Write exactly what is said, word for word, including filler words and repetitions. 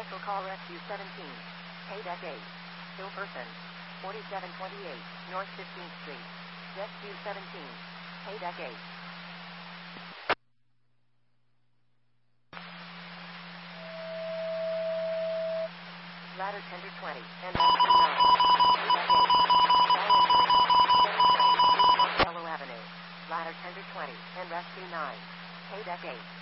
Special Call Rescue seventeen. K Deck eight. Still person. forty-seven twenty-eight, North fifteenth Street. Rescue seventeen. K Deck eight. Ladder tender twenty, and rescue nine. K Deck eight. Bell injury. seven twenty, East Montello Avenue. Ladder tender twenty, and rescue nine. K Deck eight.